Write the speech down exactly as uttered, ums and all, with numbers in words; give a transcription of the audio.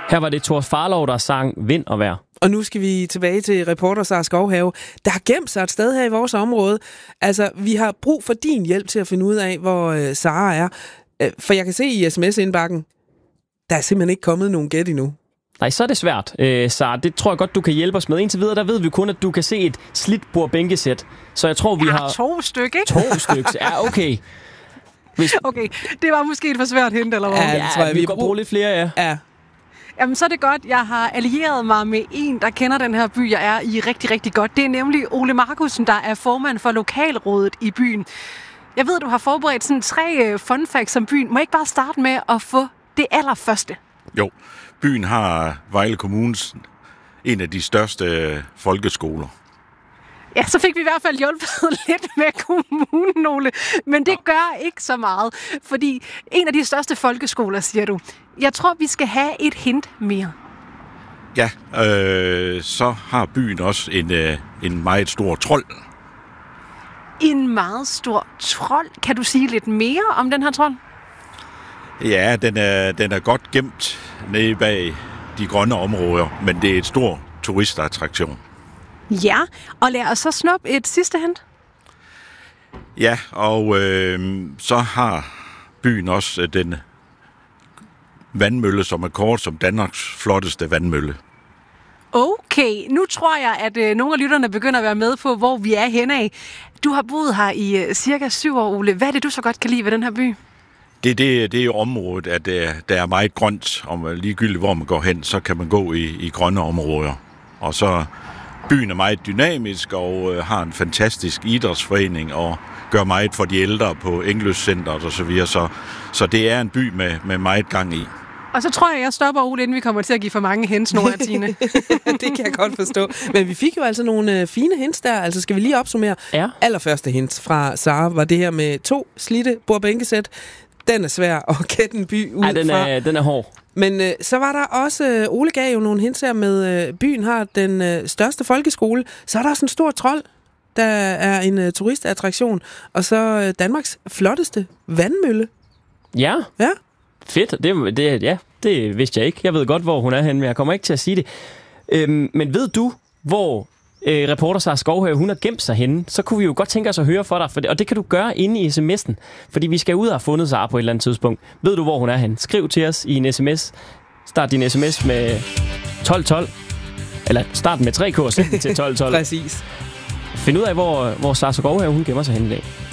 Her var det Thor Farlov, der sang Vind og Vejr. Og nu skal vi tilbage til reporter Sara Skovhave. Der har gemt sig et sted her i vores område. Altså, vi har brug for din hjælp til at finde ud af, hvor øh, Sara er. Øh, for jeg kan se i sms-indbakken, der er simpelthen ikke kommet nogen gæt endnu. Nej, så er det svært, øh, Sara. Det tror jeg godt, du kan hjælpe os med. Indtil videre, der ved vi kun, at du kan se et slidt bordbænkesæt. Så jeg tror, vi ja, har... to stykker, ikke? To stykker, ja, okay. Hvis... Okay, det var måske et for svært hint, eller hvad? Ja, ja, tror jeg, vi, vi kan bruge lidt flere, ja. Ja. Jamen, så er det godt. Jeg har allieret mig med en, der kender den her by, jeg er i rigtig, rigtig godt. Det er nemlig Ole Markussen, der er formand for lokalrådet i byen. Jeg ved, du har forberedt sådan tre fun facts om byen. Må jeg ikke bare starte med at få det allerførste? Jo, byen har Vejle Kommunes en af de største folkeskoler. Ja, så fik vi i hvert fald hjulpet lidt med kommunen, Ole. Men det gør ikke så meget, fordi en af de største folkeskoler, siger du. Jeg tror, vi skal have et hint mere. Ja, øh, så har byen også en, øh, en meget stor trold. En meget stor trold. Kan du sige lidt mere om den her trold? Ja, den er, den er godt gemt nede bag de grønne områder, men det er et stor turistattraktion. Ja, og lad os så snuppe et sidste hint. Ja, og øh, så har byen også den vandmølle, som er kort som Danmarks flotteste vandmølle. Okay, nu tror jeg, at øh, nogle af lytterne begynder at være med på, hvor vi er henne af. Du har boet her i øh, cirka syv år, Ole. Hvad er det, du så godt kan lide ved den her by? Det, det, det er jo området, at der, der er meget grønt, og ligegyldigt hvor man går hen, så kan man gå i, i grønne områder. Og så byen er meget dynamisk og øh, har en fantastisk idrætsforening og gør meget for de ældre på Engløscenteret og så videre. Så, så det er en by med, med meget gang i. Og så tror jeg, jeg stopper Ole, inden vi kommer til at give for mange hints, nogle af Tine. Det kan jeg godt forstå. Men vi fik jo altså nogle øh, fine hints der. Altså skal vi lige opsummere? Ja. Allerførste hint fra Sara var det her med to slidte bordbænkesæt. Den er svær at gætte en by ud fra. Ja, den er, den er hård. Men øh, så var der også, øh, Ole gav jo nogle hints her med, øh, byen har den øh, største folkeskole. Så er der også en stor trold, der er en øh, turistattraktion. Og så øh, Danmarks flotteste vandmølle. Ja. Ja. Fedt. Det, det, ja, det vidste jeg ikke. Jeg ved godt, hvor hun er henne, men jeg kommer ikke til at sige det. Øhm, men ved du, hvor øh, reporter Sara Skovhave, hun har gemt sig henne? Så kunne vi jo godt tænke os at høre for dig. For det, og det kan du gøre inde i sms'en. Fordi vi skal ud og have fundet Sara på et eller andet tidspunkt. Ved du, hvor hun er henne? Skriv til os i en sms. Start din sms med tolv tolv. Eller start med tre k og send den til tolv tolv. Præcis. Find ud af, hvor, hvor Sara Skovhave, hun gemmer sig henne i dag.